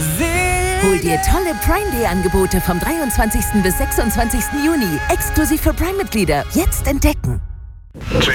Hol dir tolle Prime Day Angebote vom 23. bis 26. Juni. Exklusiv für Prime-Mitglieder. Jetzt entdecken. 10, 9,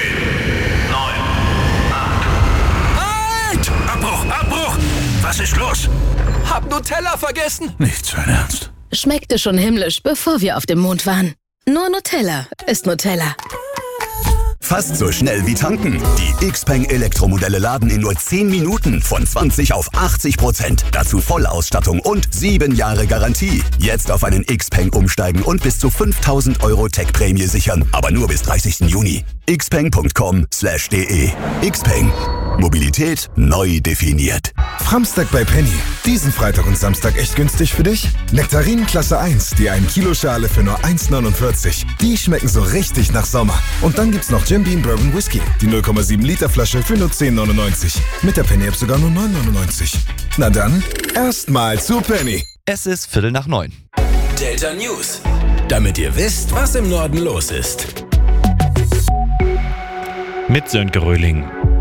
8. Halt! Abbruch! Was ist los? Hab Nutella vergessen. Nicht sein Ernst. Schmeckte schon himmlisch, bevor wir auf dem Mond waren. Nur Nutella ist Nutella. Fast so schnell wie tanken. Die Xpeng Elektromodelle laden in nur 10 Minuten von 20 auf 80%. Dazu Vollausstattung und 7 Jahre Garantie. Jetzt auf einen Xpeng umsteigen und bis zu 5.000 € Tech-Prämie sichern. Aber nur bis 30. Juni. xpeng.com/de. Xpeng. Mobilität neu definiert. Framstag bei Penny. Diesen Freitag und Samstag echt günstig für dich? Nektarinen Klasse 1, die 1 Kilo Schale für nur 1,49. Die schmecken so richtig nach Sommer. Und dann gibt's noch Jim Beam Bourbon Whisky, die 0,7 Liter Flasche für nur 10,99. Mit der Penny App sogar nur 9,99. Na dann, erstmal zu Penny. Es ist 8:45. Delta News. Damit ihr wisst, was im Norden los ist. Mit Sönke Röhling.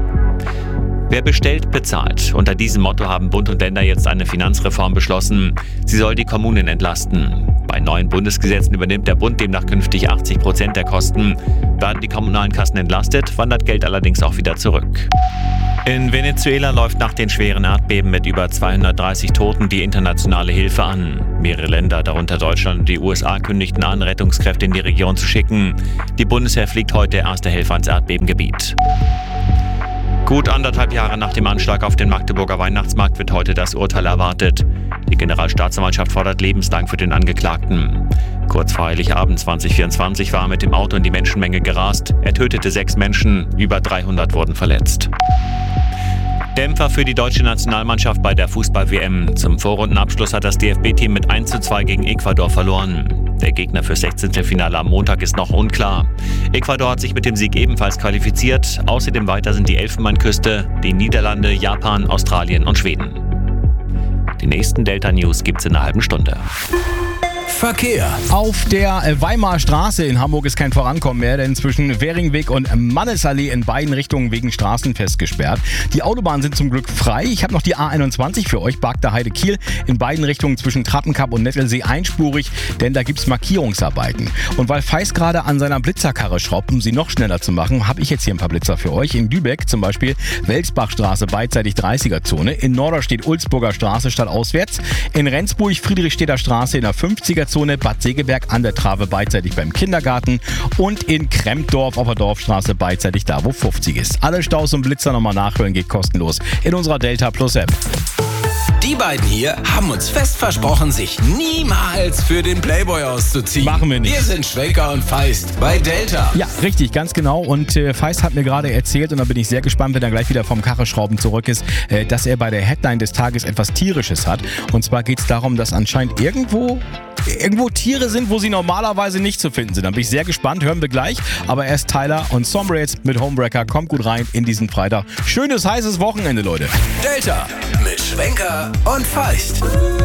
Wer bestellt, bezahlt. Unter diesem Motto haben Bund und Länder jetzt eine Finanzreform beschlossen. Sie soll die Kommunen entlasten. Bei neuen Bundesgesetzen übernimmt der Bund demnach künftig 80% der Kosten. Werden die kommunalen Kassen entlastet, wandert Geld allerdings auch wieder zurück. In Venezuela läuft nach den schweren Erdbeben mit über 230 Toten die internationale Hilfe an. Mehrere Länder, darunter Deutschland und die USA, kündigten an, Rettungskräfte in die Region zu schicken. Die Bundeswehr fliegt heute erste Helfer ans Erdbebengebiet. Gut 1,5 Jahre nach dem Anschlag auf den Magdeburger Weihnachtsmarkt wird heute das Urteil erwartet. Die Generalstaatsanwaltschaft fordert lebenslang für den Angeklagten. Kurz vor Heiligabend 2024 war er mit dem Auto in die Menschenmenge gerast. Er tötete 6 Menschen, über 300 wurden verletzt. Dämpfer für die deutsche Nationalmannschaft bei der Fußball-WM. Zum Vorrundenabschluss hat das DFB-Team mit 1:2 gegen Ecuador verloren. Der Gegner fürs 16. Finale am Montag ist noch unklar. Ecuador hat sich mit dem Sieg ebenfalls qualifiziert. Außerdem weiter sind die Elfenbeinküste, die Niederlande, Japan, Australien und Schweden. Die nächsten Delta News gibt's in einer halben Stunde. Verkehr. Auf der Weimarer Straße in Hamburg ist kein Vorankommen mehr, denn zwischen Währingweg und Mannesallee in beiden Richtungen wegen Straßenfest gesperrt. Die Autobahnen sind zum Glück frei. Ich habe noch die A21 für euch, Barkter Heide Kiel, in beiden Richtungen zwischen Trappenkapp und Nettelsee einspurig, denn da gibt's Markierungsarbeiten. Und weil Feist gerade an seiner Blitzerkarre schraubt, um sie noch schneller zu machen, habe ich jetzt hier ein paar Blitzer für euch. In Lübeck zum Beispiel Welsbachstraße beidseitig 30er-Zone, in Norderstedt-Ulzburger Straße stadtauswärts, in Rendsburg Friedrichstädter Straße in der 50er-Zone, Bad Segeberg an der Trave beidseitig beim Kindergarten und in Krempdorf auf der Dorfstraße beidseitig da, wo 50 ist. Alle Staus und Blitzer nochmal nachhören geht kostenlos in unserer Delta Plus App. Die beiden hier haben uns fest versprochen, sich niemals für den Playboy auszuziehen. Machen wir nicht. Wir sind Schwenker und Feist bei Delta. Ja, richtig, ganz genau. Und Feist hat mir gerade erzählt, und da bin ich sehr gespannt, wenn er gleich wieder vom Karreschrauben zurück ist, dass er bei der Headline des Tages etwas Tierisches hat. Und zwar geht es darum, dass anscheinend irgendwo Tiere sind, wo sie normalerweise nicht zu finden sind. Da bin ich sehr gespannt, hören wir gleich. Aber erst Tyler und Sombre jetzt mit Homebreaker. Kommt gut rein in diesen Freitag. Schönes, heißes Wochenende, Leute. Delta mit Schwenker und Feist.